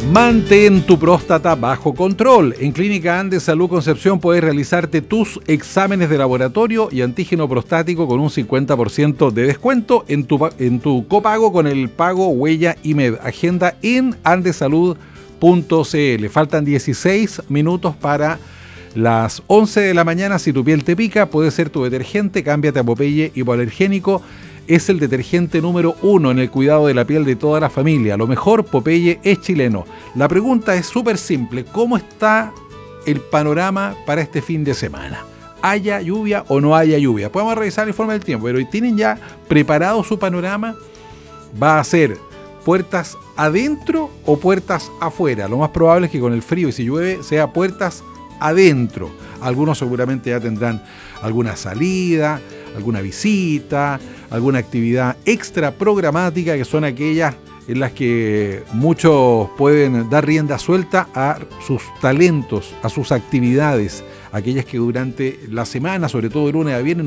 Mantén tu próstata bajo control. En Clínica Andes Salud Concepción puedes realizarte tus exámenes de laboratorio y antígeno prostático con un 50% de descuento en tu copago con el pago Huella IMED. Agenda en andesalud.cl. Faltan 16 minutos para las 11 de la mañana. Si tu piel te pica, puede ser tu detergente. Cámbiate a Popeye Hipoalergénico. Es el detergente número 1 en el cuidado de la piel de toda la familia. Lo mejor, Popeye es chileno. La pregunta es súper simple. ¿Cómo está el panorama para este fin de semana? ¿Haya lluvia o no haya lluvia? Podemos revisar el informe del tiempo, pero ¿tienen ya preparado su panorama? ¿Va a ser puertas adentro o puertas afuera? Lo más probable es que con el frío y si llueve sea puertas adentro. Algunos seguramente ya tendrán alguna salida, alguna visita, alguna actividad extra programática, que son aquellas en las que muchos pueden dar rienda suelta a sus talentos, a sus actividades, aquellas que durante la semana, sobre todo de lunes a viernes,